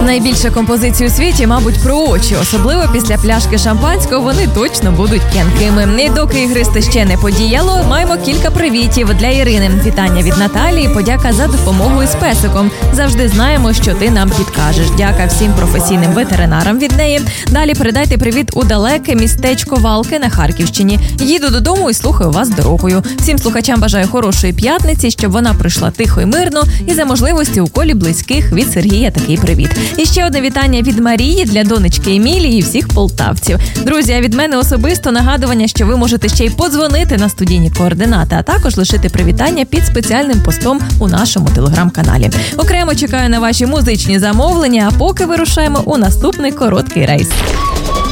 Найбільша композиція у світі, мабуть, про очі. Особливо після пляшки шампанського вони точно будуть кенкими. І доки ігристе ще не подіяло, маємо кілька привітів для Ірини. Вітання від Наталії, подяка за допомогу із песиком. Завжди знаємо, що ти нам підкажеш. Дяка всім професійним ветеринарам від неї. Далі передайте привіт у далеке містечко Валки на Харківщині. Їду додому і слухаю вас дорогою. Всім слухачам бажаю хорошої п'ятниці, щоб вона прийшла тихо і мирно. І за можливості у колі близьких від Сергія такий привіт. І ще одне вітання від Марії для донечки Емілії і всіх полтавців. Друзі, а від мене особисто нагадування, що ви можете ще й подзвонити на студійні координати, а також лишити привітання під спеціальним постом у нашому телеграм-каналі. Окремо чекаю на ваші музичні замовлення, а поки вирушаємо у наступний короткий рейс.